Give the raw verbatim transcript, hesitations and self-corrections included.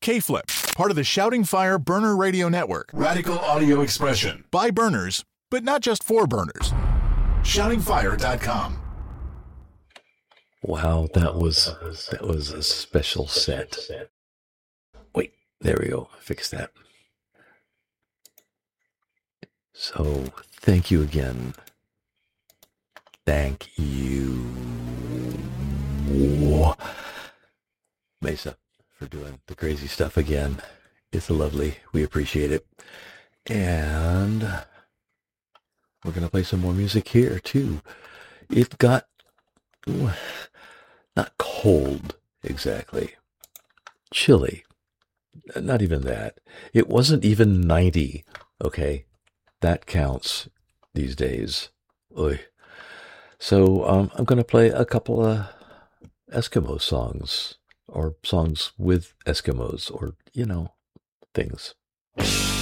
K-Flip, part of the Shouting Fire Burner Radio Network. Radical audio expression. By burners, but not just for burners. shouting fire dot com. Wow, that was that was a special set. Wait, there we go. Fix that. So, thank you again. Thank you, Mesa, for doing the crazy stuff again. It's lovely. We appreciate it. And we're going to play some more music here, too. It got ooh, not cold, exactly. Chilly. Not even that. It wasn't even ninety, okay? That counts these days. Oy. So um, I'm going to play a couple of Eskimo songs, or songs with Eskimos, or, you know, things.